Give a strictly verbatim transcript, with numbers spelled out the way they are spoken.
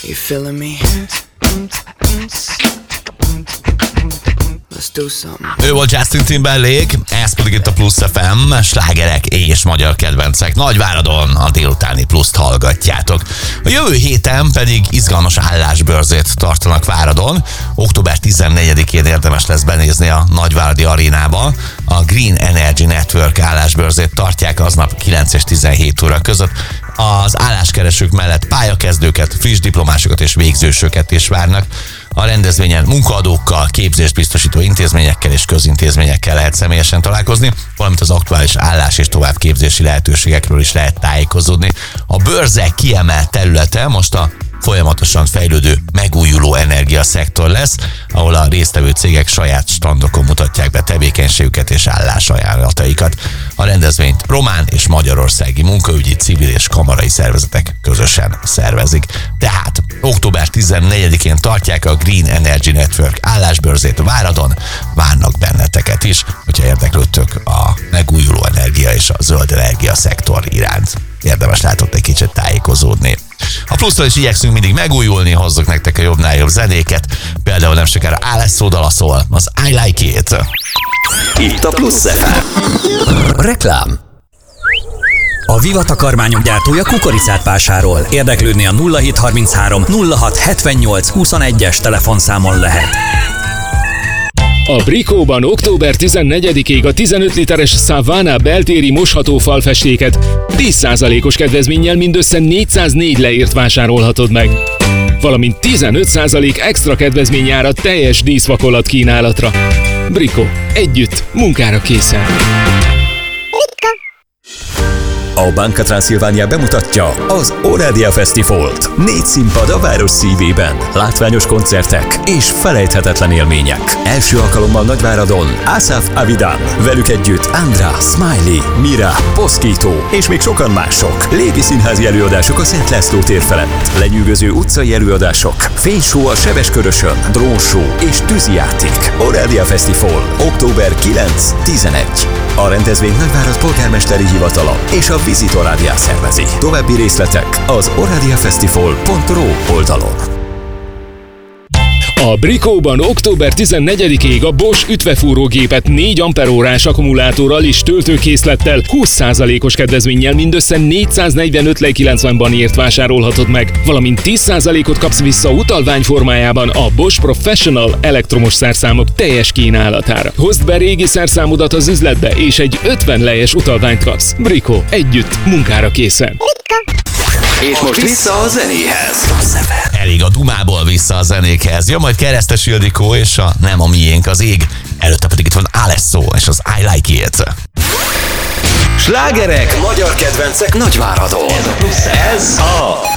You feeling me? Let's do something. Ő volt Justin Timberlake, ez pedig itt a Plusz ef em, slágerek és magyar kedvencek. Nagyváradon a délutáni Pluszt hallgatjátok. A jövő héten pedig izgalmas állásbörzét tartanak Váradon. október tizennegyedikén érdemes lesz benézni a Nagyváradi Arénába. A Green Energy Network állásbörzét tartják aznap kilenc és tizenhét óra között. Az álláskeresők mellett pályakezdőket, friss diplomásokat és végzősöket is várnak. A rendezvényen munkaadókkal, képzést biztosító intézményekkel és közintézményekkel lehet személyesen találkozni, valamint az aktuális állás és továbbképzési lehetőségekről is lehet tájékozódni. A bőrze kiemelt területe most a folyamatosan fejlődő megújuló energiaszektor lesz, ahol a résztvevő cégek saját standokon mutatják be tevékenységüket és állásajánlataikat. A rendezvényt román és magyarországi munkaügyi, civil és kamarai szervezetek közösen szervezik. Tehát október tizennegyedikén tartják a Green Energy Network állásbörzét Váradon, várnak benneteket is, hogyha érdeklődtök a megújuló energia és a zöld energia szektor iránt. Érdemes látott egy kicsit tájékozódni. A Plusztól is igyekszünk mindig megújulni, hozzuk nektek a jobbnál jobb zenéket, például nem sokára Alesso dala szól, az I Like It. Itt a Plusz ef em. Reklám. A Viva takarmányok gyártója kukoricát vásárol. Érdeklődni a nulla hét harminchárom nulla hat hetvennyolc huszonegyes telefonszámon lehet. A Brikóban október tizennegyedikéig a tizenöt literes Savannah beltéri mosható falfestéket tíz százalékos kedvezménnyel mindössze négyszáznégy leért vásárolhatod meg. Valamint tizenöt százalék extra kedvezményárat teljes díszvakolat kínálatra. Brikó. Együtt, munkára készen. A Banca Transilvania bemutatja az Orádia Fesztivált. Négy színpad a város szívében, látványos koncertek és felejthetetlen élmények. Első alkalommal Nagyváradon Asaf Avidan, velük együtt Andra, Smiley, Mira, Poszkító és még sokan mások. Légi színházi előadások a Szent László tér felett, lenyűgöző utcai előadások, fényshow a Sebeskörösön, drónshow és tűzijáték. Orádia Fesztivál. október kilenc-tizenegy. A rendezvény Nagyvárad polgármesteri hivatala és a Visit Orádia szervezi. További részletek az oradiafesztivál pont ru oldalon. A Brikóban október tizennegyedikéig a Bosch ütvefúrógépet négy amperórás akkumulátorral és töltőkészlettel húsz százalékos kedvezménnyel mindössze négyszáznegyvenöt lej kilencven banért vásárolhatod meg, valamint tíz százalékot kapsz vissza utalvány formájában a Bosch Professional elektromos szerszámok teljes kínálatára. Hozd be régi szerszámodat az üzletbe, és egy ötven lejes utalványt kapsz. Brikó. Együtt, munkára készen. És most vissza a zenéhez. Elég a dumából vissza a zenékhez. Jön majd Keresztes Ildikó és a Nem a miénk az ég. Előtte pedig itt van Alesso és az I Like It. Slágerek, magyar kedvencek Nagyváradon. Ez a